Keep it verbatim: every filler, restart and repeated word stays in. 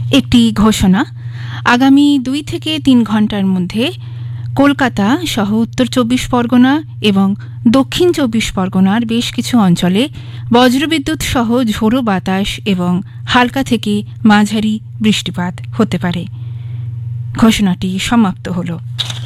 একটি ঘোষণা, আগামী দুই থেকে তিন ঘন্টার মধ্যে কলকাতা সহ উত্তর চব্বিশ পরগনা এবং দক্ষিণ চব্বিশ পরগনার বেশ কিছু অঞ্চলে বজ্রবিদ্যুৎ সহ ঝোড়ো বাতাস এবং হালকা থেকে মাঝারি বৃষ্টিপাত হতে পারে। ঘোষণাটি সমাপ্ত হল।